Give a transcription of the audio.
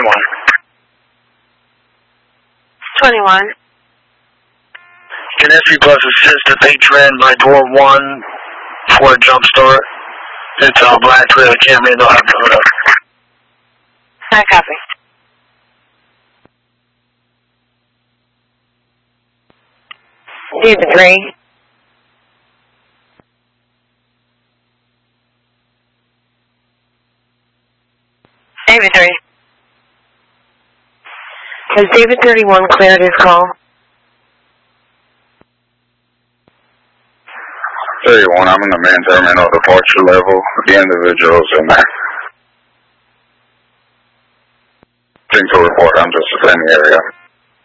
21. 21. Can SC Plus assist if patron by door 1 for a jump start? It's black for the camera and they'll have to put up. I copy. David 3. David 3. Has David 31 cleared his call? 31, I'm in the main terminal departure level. The individual's in there. Think to report, I'm just in the area.